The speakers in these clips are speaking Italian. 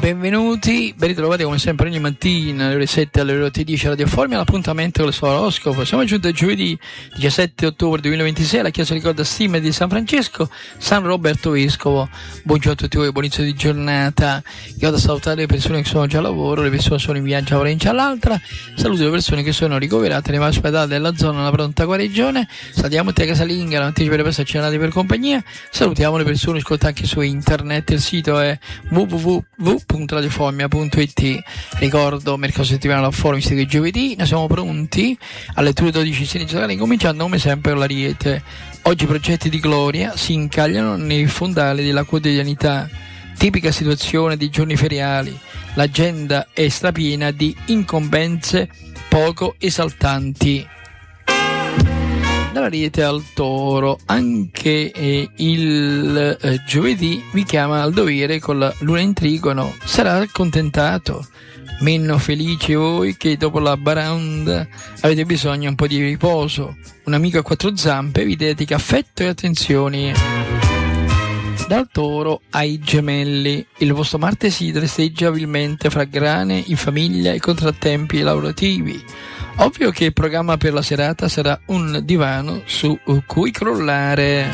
Benvenuti, ben ritrovati come sempre ogni mattina alle ore 7 alle ore 10 Radio Formia, l'appuntamento con il suo oroscopo. Siamo giunti a giovedì 17 ottobre 2026 alla Chiesa Ricorda Stima di San Francesco, San Roberto Vescovo. Buongiorno a tutti voi, buon inizio di giornata. Io vado a salutare le persone che sono già a lavoro, le persone che sono in viaggio a Valencia all'altra, saluto le persone che sono ricoverate nei vari ospedali della zona alla pronta guarigione, salutiamo te casalinga, la noticia per le persone accennate per compagnia, salutiamo le persone che ascoltano anche su internet, il sito è www.radioformia.it. Ricordo mercato settimanale a Forum, visto che giovedì noi siamo pronti alle 12 iniziali, cominciando come sempre con l'Ariete. Oggi i progetti di gloria si incagliano nei fondali della quotidianità, tipica situazione di giorni feriali. L'agenda è strapiena di incombenze poco esaltanti. Dall'Ariete al Toro, anche il giovedì vi chiama al dovere con la luna in trigono. Sarà accontentato, meno felici voi che dopo la baranda avete bisogno un po' di riposo. Un amico a quattro zampe vi dedica affetto e attenzioni. Dal Toro ai Gemelli, il vostro Marte si tresteggia abilmente fra grane in famiglia e contrattempi lavorativi. Ovvio che il programma per la serata sarà un divano su cui crollare.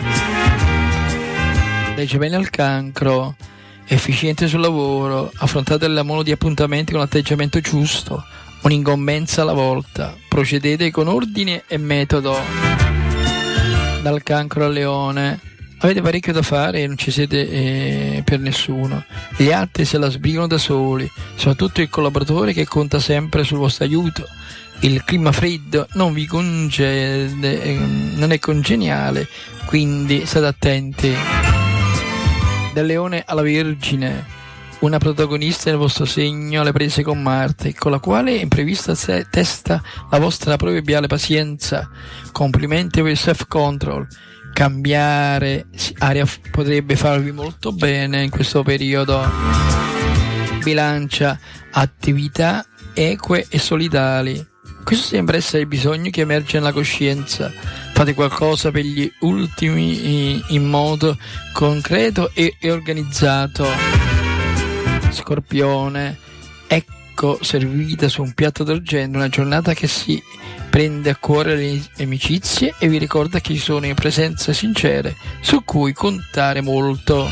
Dai Gemelli al Cancro, efficiente sul lavoro, affrontate il modo di appuntamenti con l'atteggiamento giusto, un'incombenza alla volta, procedete con ordine e metodo. Dal Cancro al Leone, avete parecchio da fare e non ci siete per nessuno. Gli altri se la sbrigano da soli, soprattutto il collaboratore che conta sempre sul vostro aiuto. Il clima freddo non vi non è congeniale, quindi state attenti. Dal Leone alla Vergine, una protagonista nel vostro segno alle prese con Marte, con la quale imprevista testa la vostra proverbiale pazienza. Complimenti per il self-control. Cambiare aria potrebbe farvi molto bene in questo periodo. Bilancia, attività eque e solidali. Questo sembra essere il bisogno che emerge nella coscienza. Fate qualcosa per gli ultimi in modo concreto e organizzato. Scorpione, ecco servita su un piatto d'argento una giornata che si prende a cuore le amicizie e vi ricorda che ci sono presenze sincere su cui contare molto.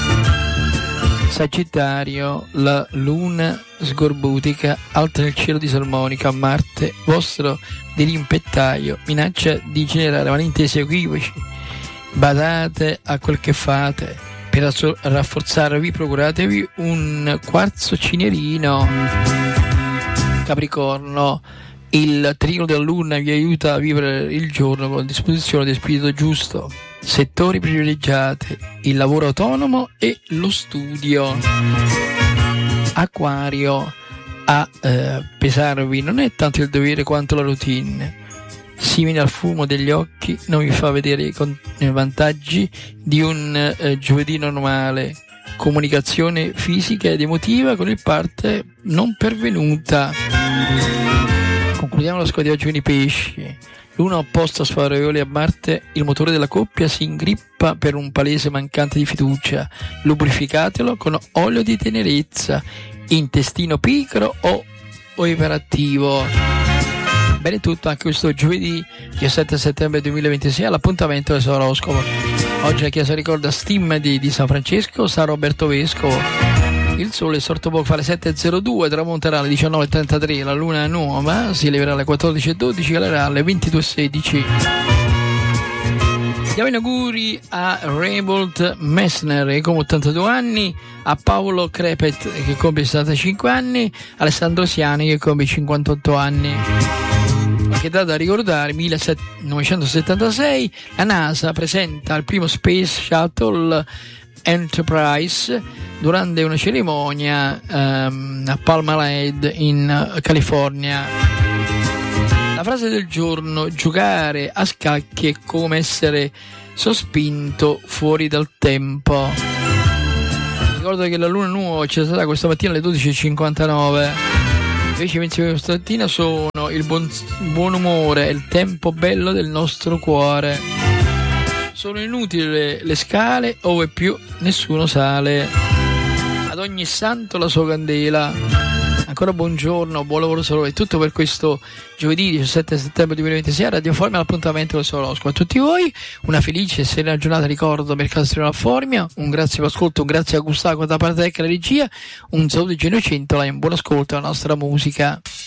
Sagittario, la luna sgorbutica alta nel cielo di Salmonica, Marte, vostro dirimpettaio, minaccia di generare malintesi equivoci. Badate a quel che fate, per rafforzarvi procuratevi un quarzo cinerino. Capricorno, il trigono della luna vi aiuta a vivere il giorno con disposizione di spirito giusto. Settori privilegiati, il lavoro autonomo e lo studio. Acquario, a pesarvi non è tanto il dovere quanto la routine. Simile al fumo degli occhi non vi fa vedere i vantaggi di un giovedì normale. Comunicazione fisica ed emotiva con il parte non pervenuta. Concludiamo lo scopo di oggi con i pesci. Luna opposta sfavorevole a Marte, il motore della coppia si ingrippa per un palese mancante di fiducia. Lubrificatelo con olio di tenerezza, intestino pigro o iperattivo. Bene tutto anche questo giovedì 17 settembre 2026 all'appuntamento del suo oroscopo. Oggi la Chiesa ricorda Stima di San Francesco, San Roberto Vescovo. Il sole è sorto poco fa alle 7.02, tramonterà alle 19.33, la luna nuova si leverà alle 14.12, calerà alle 22.16. Diamo gli auguri a Reinbold Messner che compie 82 anni, a Paolo Crepet che compie 65 anni, Alessandro Siani che compie 58 anni. Che data da ricordare, 1976, la NASA presenta il primo Space Shuttle Enterprise durante una cerimonia a Palm in California. La frase del giorno: giocare a scacchi è come essere sospinto fuori dal tempo. Ricordo che la luna nuova ci sarà questa mattina alle 12.59. Invece i pensieri di questa mattina sono il buon umore e il tempo bello del nostro cuore. Sono inutili le scale ove più nessuno sale. Ad ogni santo la sua candela. Ancora buongiorno, buon lavoro solo, è tutto per questo giovedì 17 settembre 2026 a Radio Formia, l'appuntamento del Solosco. A tutti voi una felice e serena giornata, ricordo Mercatino alla Formia, un grazie per l'ascolto, un grazie a Gustavo da parte della regia, un saluto di Genocentola e un buon ascolto alla nostra musica.